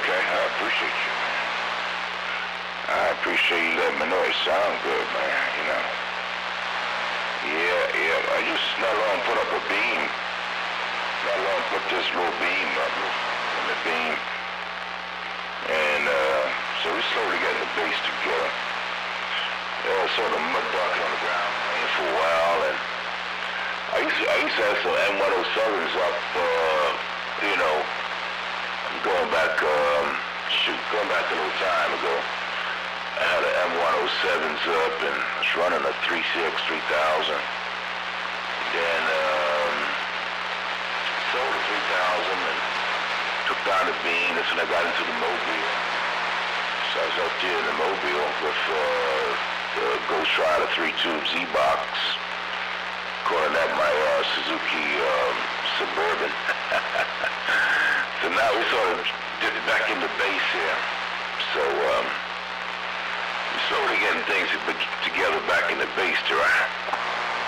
Okay, I appreciate you, man. I appreciate you letting me know it sound good, man, you know. Yeah, I just not long put up a beam. Not long put this little beam up in the beam. And so we slowly getting the base together. Sort of mud bucket on the ground for a while, and I used to have some M107s up, you know, going back a little time ago. I had an M107s up and I was running a 3.6, 3000. Then sold the 3000 and took down the beam. That's when I got into the Mobile. So I was up there in the Mobile with the Ghost Rider 3-tube Z-Box. Calling that my Suzuki Suburban. So now we sort of